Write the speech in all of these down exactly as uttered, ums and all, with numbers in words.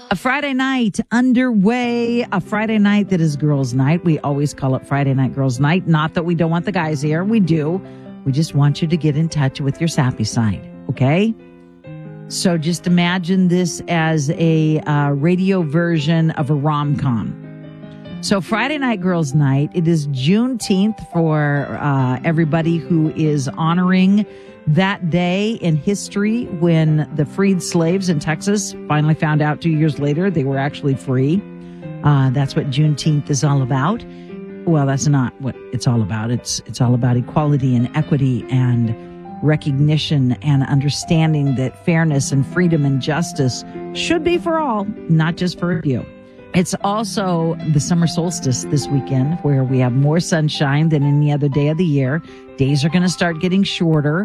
A Friday night underway, a Friday night that is girls' night. We always call it Friday night girls' night. Not that we don't want the guys here. We do. We just want you to get in touch with your sappy side, okay? So just imagine this as a uh, radio version of a rom-com. So Friday night girls' night, it is Juneteenth for uh, everybody who is honoring that day in history when the freed slaves in Texas finally found out two years later they were actually free. Uh, that's what Juneteenth is all about. Well, that's not what it's all about. It's it's all about equality and equity and recognition and understanding that fairness and freedom and justice should be for all, not just for a few. It's also the summer solstice this weekend where we have more sunshine than any other day of the year. Days are going to start getting shorter.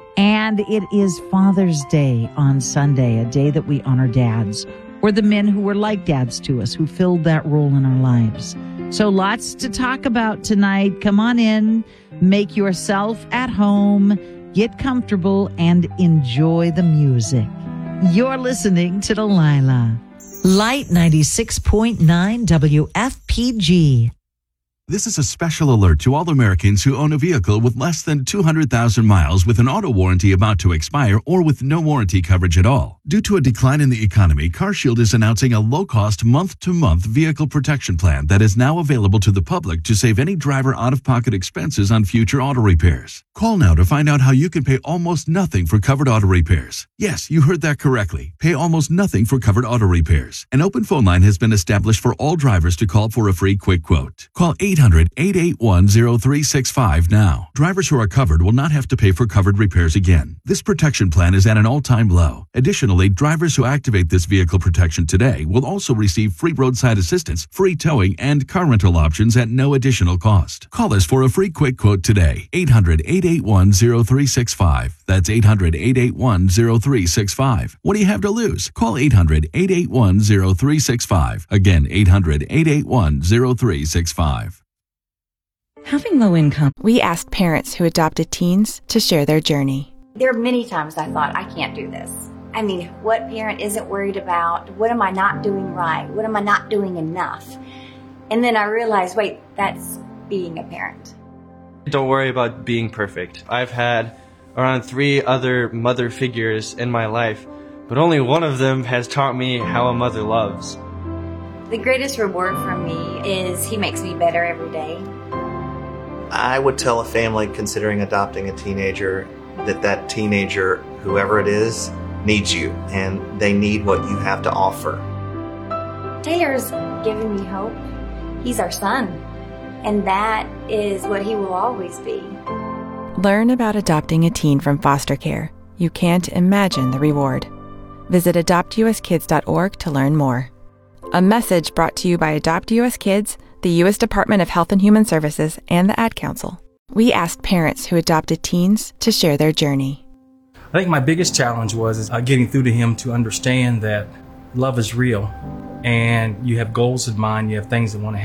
And it is Father's Day on Sunday, a day that we honor dads, or the men who were like dads to us, who filled that role in our lives. So lots to talk about tonight. Come on in, make yourself at home, get comfortable, and enjoy the music. You're listening to Delilah. Light ninety-six point nine W F P G. This is a special alert to all Americans who own a vehicle with less than two hundred thousand miles with an auto warranty about to expire or with no warranty coverage at all. Due to a decline in the economy, CarShield is announcing a low-cost month-to-month vehicle protection plan that is now available to the public to save any driver out-of-pocket expenses on future auto repairs. Call now to find out how you can pay almost nothing for covered auto repairs. Yes, you heard that correctly. Pay almost nothing for covered auto repairs. An open phone line has been established for all drivers to call for a free quick quote. Call eight hundred, eight eight one, zero three six five now. Drivers who are covered will not have to pay for covered repairs again. This protection plan is at an all-time low. Additionally, drivers who activate this vehicle protection today will also receive free roadside assistance, free towing, and car rental options at no additional cost. Call us for a free quick quote today. eight hundred, eight eight one, zero three six five. That's eight hundred, eight eight one, zero three six five. What do you have to lose? Call eight hundred, eight eight one, zero three six five. Again, eight hundred, eight eight one, zero three six five. Having low income. We asked parents who adopted teens to share their journey. There are many times I thought, I can't do this. I mean, what parent isn't worried about? What am I not doing right? What am I not doing enough? And then I realized, wait, that's being a parent. Don't worry about being perfect. I've had around three other mother figures in my life, but only one of them has taught me how a mother loves. The greatest reward for me is he makes me better every day. I would tell a family considering adopting a teenager that that teenager, whoever it is, needs you, and they need what you have to offer. Taylor's given me hope. He's our son, and that is what he will always be. Learn about adopting a teen from foster care. You can't imagine the reward. Visit adopt u s kids dot org to learn more. A message brought to you by Adopt U S Kids, the U S Department of Health and Human Services, and the Ad Council. We asked parents who adopted teens to share their journey. I think my biggest challenge was is, uh, getting through to him to understand that love is real and you have goals in mind, you have things that want to happen.